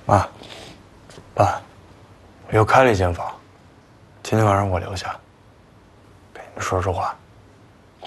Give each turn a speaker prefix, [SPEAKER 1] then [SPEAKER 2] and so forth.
[SPEAKER 1] 妈，爸，我又开了一间房，今天晚上我留下，跟你们说说话。